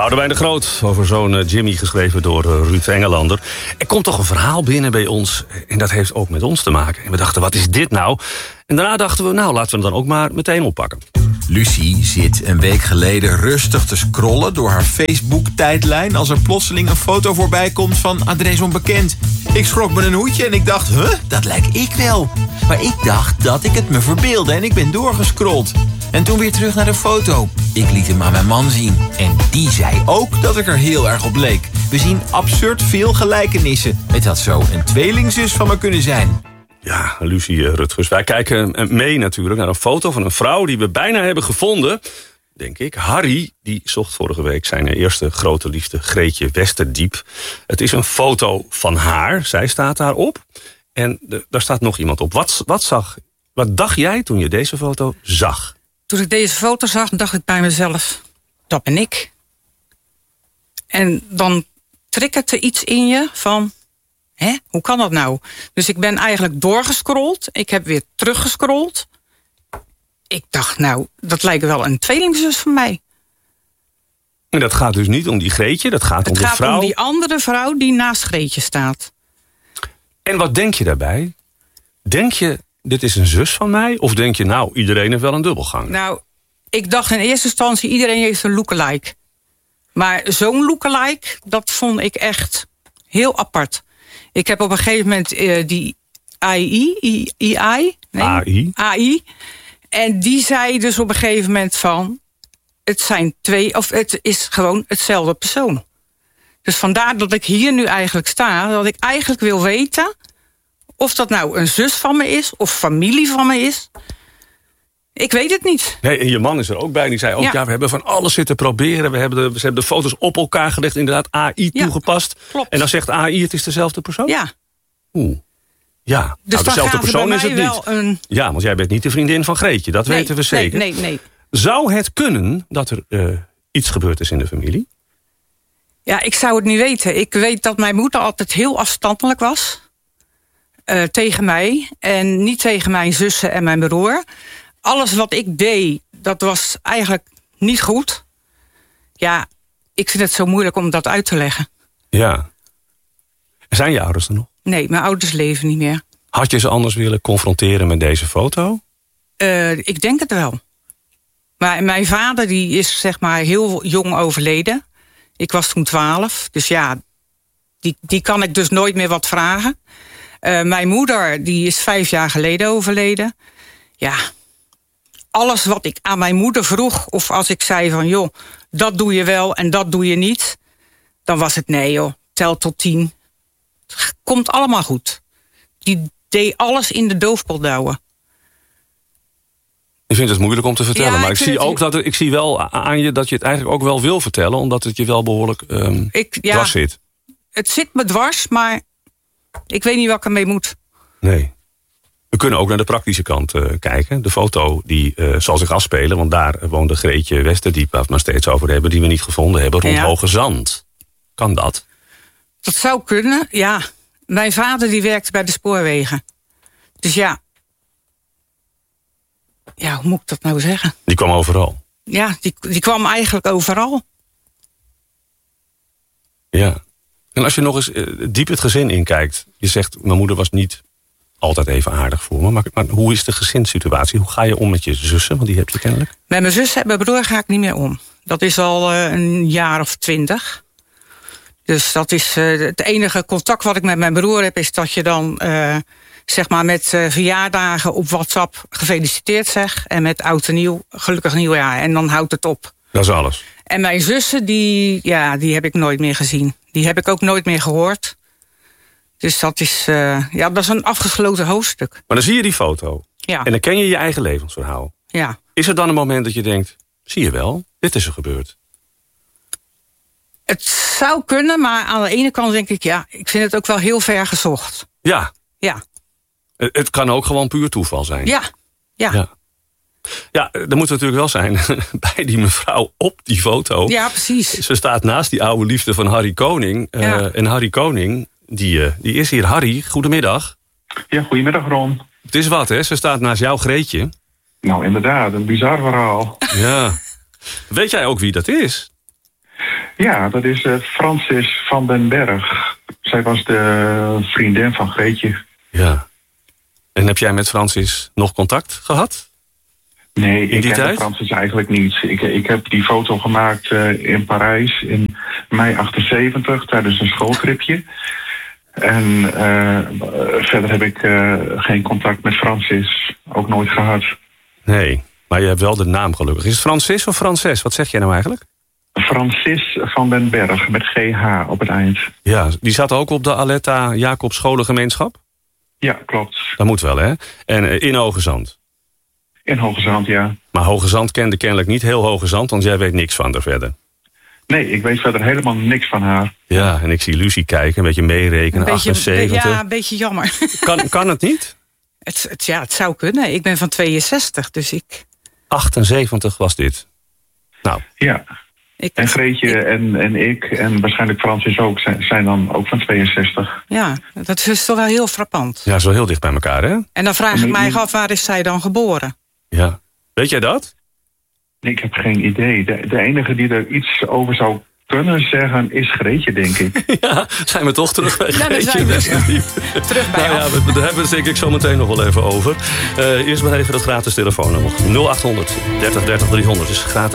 Boudewijn de Groot, over zo'n Jimmy, geschreven door Ruud Engelander. Er komt toch een verhaal binnen bij ons, en dat heeft ook met ons te maken. En we dachten, wat is dit nou? En daarna dachten we, nou, laten we hem dan ook maar meteen oppakken. Lucie zit een week geleden rustig te scrollen door haar Facebook-tijdlijn... als er plotseling een foto voorbij komt van adres onbekend. Ik schrok me een hoedje en ik dacht, dat lijk ik wel. Maar ik dacht dat ik het me verbeeldde en ik ben doorgescrolld. En toen weer terug naar de foto. Ik liet hem aan mijn man zien. En die zei ook dat ik er heel erg op leek. We zien absurd veel gelijkenissen. Het had zo een tweelingzus van me kunnen zijn. Ja, Lucie Rutgers, wij kijken mee natuurlijk naar een foto van een vrouw die we bijna hebben gevonden. Denk ik. Harry, die zocht vorige week zijn eerste grote liefde, Greetje Westerdiep. Het is een foto van haar, zij staat daarop. En daar staat nog iemand op. Wat dacht jij toen je deze foto zag? Toen ik deze foto zag, dacht ik bij mezelf, dat ben ik. En dan triggert er iets in je van, hoe kan dat nou? Dus ik ben eigenlijk doorgescrolld. Ik heb weer teruggescrolld. Ik dacht, nou, dat lijkt wel een tweelingzus van mij. En dat gaat dus niet om die Greetje, dat gaat om de vrouw. Het gaat om die andere vrouw die naast Greetje staat. En wat denk je daarbij? Denk je, dit is een zus van mij? Of denk je, nou, iedereen heeft wel een dubbelgang? Nou, ik dacht in eerste instantie, iedereen heeft een lookalike. Maar zo'n lookalike, dat vond ik echt heel apart. Ik heb op een gegeven moment die AI. En die zei dus op een gegeven moment van, het is gewoon hetzelfde persoon. Dus vandaar dat ik hier nu eigenlijk sta, dat ik eigenlijk wil weten of dat nou een zus van me is of familie van me is. Ik weet het niet. Nee, en je man is er ook bij. Die zei ook, we hebben van alles zitten proberen. Ze hebben de foto's op elkaar gelegd, inderdaad AI toegepast. Klopt. En dan zegt AI, het is dezelfde persoon? Ja. Ja, dus nou, dezelfde persoon is het niet. Ja, want jij bent niet de vriendin van Greetje, dat weten we zeker. Nee. Zou het kunnen dat er iets gebeurd is in de familie? Ja, ik zou het niet weten. Ik weet dat mijn moeder altijd heel afstandelijk was. Tegen mij. En niet tegen mijn zussen en mijn broer. Alles wat ik deed, dat was eigenlijk niet goed. Ja, ik vind het zo moeilijk om dat uit te leggen. Ja. Zijn je ouders er nog? Nee, mijn ouders leven niet meer. Had je ze anders willen confronteren met deze foto? Ik denk het wel. Maar mijn vader die is zeg maar heel jong overleden. Ik was toen 12. Dus ja, die kan ik dus nooit meer wat vragen. Mijn moeder die is 5 jaar geleden overleden. Ja, alles wat ik aan mijn moeder vroeg, of als ik zei van, joh, dat doe je wel en dat doe je niet, dan was het nee, joh, tel tot 10. Het komt allemaal goed. Die deed alles in de doofpot douwen. Ik vind het moeilijk om te vertellen, maar ik zie wel aan je dat je het eigenlijk ook wel wil vertellen, omdat het je wel behoorlijk dwars zit. Het zit me dwars, maar ik weet niet wat ik ermee moet. Nee. We kunnen ook naar de praktische kant kijken. De foto die zal zich afspelen, want daar woonde Greetje Westerdiep, waar we het maar steeds over hebben, die we niet gevonden hebben, rond Hoge Zand. Kan dat? Dat zou kunnen, ja. Mijn vader die werkte bij de spoorwegen. Dus ja, hoe moet ik dat nou zeggen? Die kwam overal? Ja, die kwam eigenlijk overal. Ja. En als je nog eens diep het gezin inkijkt, je zegt, mijn moeder was niet altijd even aardig voor me. Maar hoe is de gezinssituatie? Hoe ga je om met je zussen? Want die heb je kennelijk. Met mijn zussen en mijn broer ga ik niet meer om. Dat is al een jaar of 20. Dus dat is het enige contact wat ik met mijn broer heb, is dat je dan zeg maar met verjaardagen op WhatsApp gefeliciteerd zegt. En met oud en nieuw, gelukkig nieuwjaar. En dan houdt het op. Dat is alles. En mijn zussen, die heb ik nooit meer gezien. Die heb ik ook nooit meer gehoord. Dus dat is, dat is een afgesloten hoofdstuk. Maar dan zie je die foto. Ja. En dan ken je je eigen levensverhaal. Ja. Is er dan een moment dat je denkt, zie je wel, dit is er gebeurd? Het zou kunnen, maar aan de ene kant denk ik, ik vind het ook wel heel ver gezocht. Ja. Ja. Het kan ook gewoon puur toeval zijn. Ja. Ja, er moet natuurlijk wel zijn bij die mevrouw op die foto. Ja, precies. Ze staat naast die oude liefde van Harry Koning. En Harry Koning, die is hier. Harry, goedemiddag. Ja, goedemiddag Ron. Het is wat, hè? Ze staat naast jouw Greetje. Nou, inderdaad, een bizar verhaal. Ja. Weet jij ook wie dat is? Ja, dat is Francis van den Berg. Zij was de vriendin van Greetje. Ja. En heb jij met Francis nog contact gehad? Nee, ik tijd? ken Francis eigenlijk niet. Ik heb die foto gemaakt in Parijs in mei 78 tijdens een schooltripje. En verder heb ik geen contact met Francis. Ook nooit gehad. Nee, maar je hebt wel de naam gelukkig. Is het Francis of Frances? Wat zeg jij nou eigenlijk? Francis van den Berg, met GH op het eind. Ja, die zat ook op de Aletta Jacob Scholengemeenschap? Ja, klopt. Dat moet wel, hè? En in Hoge Zand? In Hoge Zand, ja. Maar Hoge Zand kende kennelijk niet heel Hoge Zand, want jij weet niks van haar verder. Nee, ik weet verder helemaal niks van haar. Ja, en ik zie Lucie kijken, een beetje meerekenen, 78. Ja, een beetje jammer. Kan het niet? Het zou kunnen. Ik ben van 62, dus ik... 78 was dit. Nou. Ja. En Greetje en ik en waarschijnlijk Francis ook zijn dan ook van 62. Ja, dat is toch wel heel frappant. Ja, zo heel dicht bij elkaar, hè? En dan vraag ik mij af, waar is zij dan geboren? Ja. Weet jij dat? Ik heb geen idee. De enige die er iets over zou kunnen zeggen is Greetje, denk ik. Ja, zijn we toch terug bij Greetje? Ja, dan zijn we terug bij nou ja, daar hebben we het denk ik zo meteen nog wel even over. Eerst maar even dat gratis telefoonnummer. 0800 30 30 300 is gratis.